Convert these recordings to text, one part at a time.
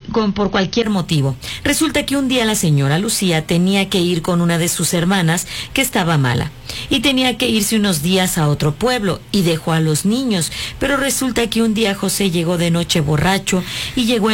por cualquier motivo. Resulta que un día la señora Lucía tenía que ir con una de sus hermanas que estaba mala y tenía que irse unos días a otro pueblo y dejó a los niños, pero resulta que un día José llegó de noche borracho y llegó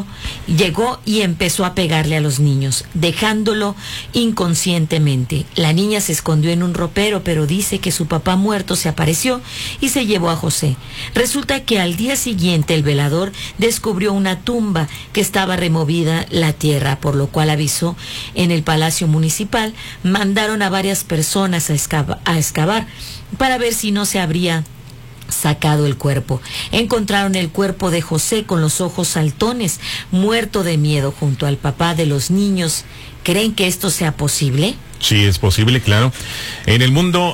y empezó a pegarle a los niños, dejándolo inconscientemente. La niña se escondió en un ropero, pero dice que su papá muerto se apareció y se llevó a José. Resulta que al día siguiente el velador descubrió una tumba que estaba removida la tierra, por lo cual avisó en el Palacio Municipal. Mandaron a varias personas a excavar para ver si no se habría sacado el cuerpo. Encontraron el cuerpo de José con los ojos saltones, muerto de miedo junto al papá de los niños. ¿Creen que esto sea posible? Sí, es posible, claro. En el mundo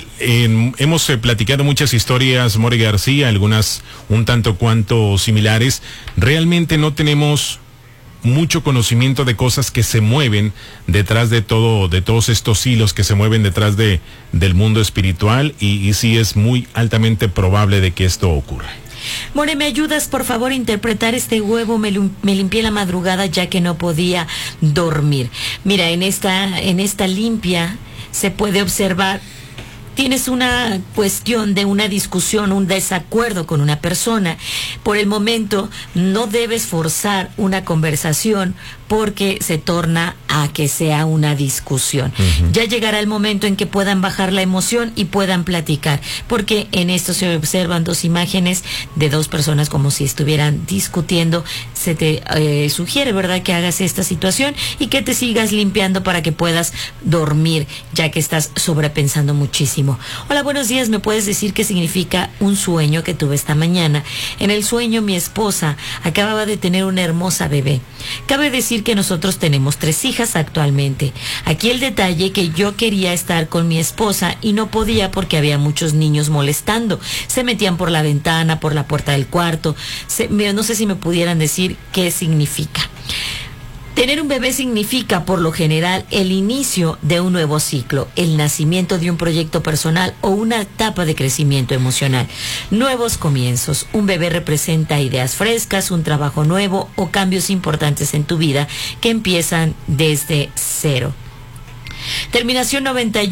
hemos platicado muchas historias, More García, algunas un tanto cuanto similares. Realmente no tenemos mucho conocimiento de cosas que se mueven detrás de todos estos hilos que se mueven detrás del mundo espiritual, y sí es muy altamente probable de que esto ocurra. More, ¿me ayudas por favor a interpretar este huevo? Me limpié la madrugada ya que no podía dormir. Mira, en esta limpia se puede observar, tienes una cuestión de una discusión, un desacuerdo con una persona. Por el momento no debes forzar una conversación porque se torna a que sea una discusión. Ya llegará el momento en que puedan bajar la emoción y puedan platicar, porque en esto se observan dos imágenes de dos personas como si estuvieran discutiendo. Se te sugiere, ¿verdad?, que hagas esta situación y que te sigas limpiando para que puedas dormir, ya que estás sobrepensando muchísimo. Hola, buenos días, ¿me puedes decir qué significa un sueño que tuve esta mañana? En el sueño mi esposa acababa de tener una hermosa bebé. Cabe decir que nosotros tenemos 3 hijas actualmente. Aquí el detalle, que yo quería estar con mi esposa y no podía porque había muchos niños molestando. Se metían por la ventana, por la puerta del cuarto. No sé si me pudieran decir qué significa. Tener un bebé significa, por lo general, el inicio de un nuevo ciclo, el nacimiento de un proyecto personal o una etapa de crecimiento emocional. Nuevos comienzos. Un bebé representa ideas frescas, un trabajo nuevo o cambios importantes en tu vida que empiezan desde cero. Terminación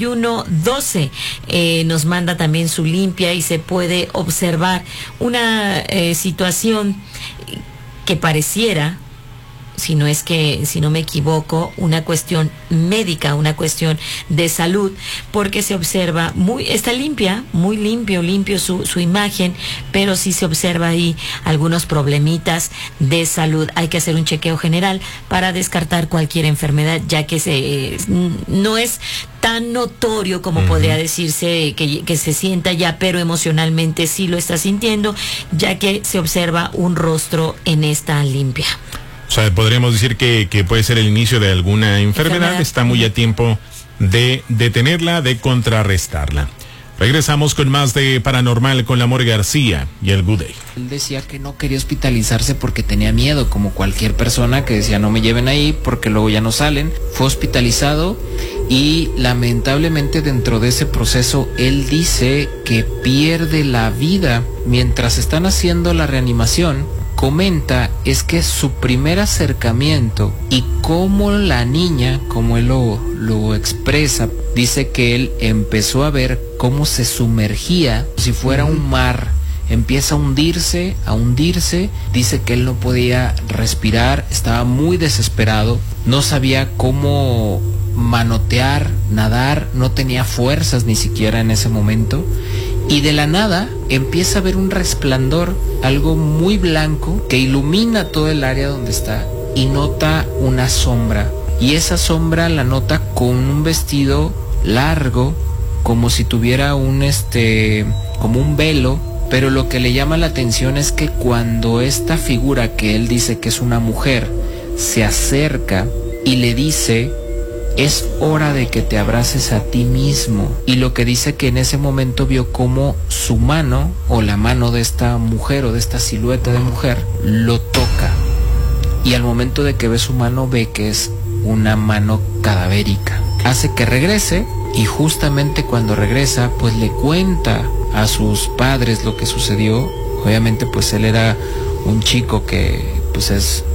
9112 nos manda también su limpia y se puede observar una situación que pareciera, si no me equivoco, una cuestión médica, una cuestión de salud, porque se observa está limpia, muy limpio su imagen, pero sí se observa ahí algunos problemitas de salud. Hay que hacer un chequeo general para descartar cualquier enfermedad, ya que no es tan notorio como podría decirse que se sienta ya, pero emocionalmente sí lo está sintiendo, ya que se observa un rostro en esta limpia. O sea, podríamos decir que puede ser el inicio de alguna enfermedad. Está muy a tiempo de detenerla, de contrarrestarla. Regresamos con más de Paranormal con la More García y el Good Day. Él decía que no quería hospitalizarse porque tenía miedo, como cualquier persona que decía no me lleven ahí porque luego ya no salen. Fue hospitalizado y lamentablemente dentro de ese proceso él dice que pierde la vida mientras están haciendo la reanimación. Comenta es que su primer acercamiento y cómo la niña, como él lo expresa, dice que él empezó a ver cómo se sumergía si fuera un mar, empieza a hundirse, dice que él no podía respirar, estaba muy desesperado, no sabía cómo manotear, nadar, no tenía fuerzas ni siquiera en ese momento. Y de la nada empieza a ver un resplandor, algo muy blanco que ilumina todo el área donde está y nota una sombra. Y esa sombra la nota con un vestido largo, como si tuviera como un velo. Pero lo que le llama la atención es que cuando esta figura, que él dice que es una mujer, se acerca y le dice: es hora de que te abraces a ti mismo. Y lo que dice que en ese momento vio cómo su mano, o la mano de esta mujer, o de esta silueta de mujer, lo toca. Y al momento de que ve su mano, ve que es una mano cadavérica. Hace que regrese, y justamente cuando regresa, pues le cuenta a sus padres lo que sucedió. Obviamente pues él era un chico que pues es